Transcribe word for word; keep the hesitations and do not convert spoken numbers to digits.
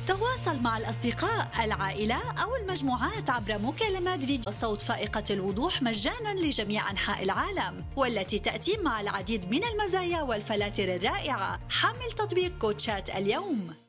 تواصل مع الأصدقاء، العائلة أو المجموعات عبر مكالمات فيديو صوت فائقة الوضوح مجانا لجميع أنحاء العالم، والتي تأتي مع العديد من المزايا والفلاتر الرائعة. حمل تطبيق كوتشات اليوم.